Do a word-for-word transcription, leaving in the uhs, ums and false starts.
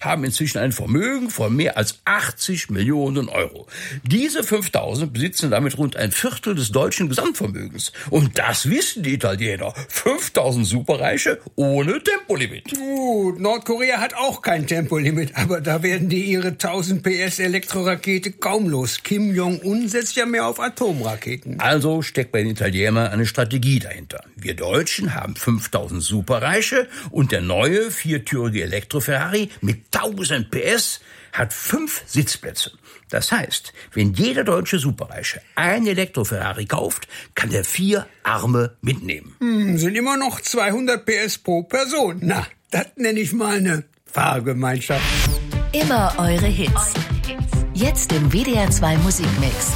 haben inzwischen ein Vermögen von mehr als achtzig Millionen Euro. Diese fünftausend besitzen damit rund ein Viertel des deutschen Gesamtvermögens. Und das wissen die Italiener. fünftausend Superreiche ohne Tempolimit. Gut, Nordkorea hat auch kein Tempolimit, aber da werden die ihre tausend P S Elektrorakete kaum los. Kim Jong-un setzt ja mehr auf Atomraketen. Also steckt bei den Italienern eine Strategie dahinter. Wir Deutschen haben fünftausend Superreiche und der neue viertürige Elektro-Ferrari mit tausend P S hat fünf Sitzplätze. Das heißt, wenn jeder deutsche Superreiche ein Elektro-Ferrari kauft, kann der vier Arme mitnehmen. Hm, sind immer noch zweihundert P S pro Person. Na, das nenne ich mal eine Fahrgemeinschaft. Immer eure Hits. Jetzt im W D R zwei Musikmix.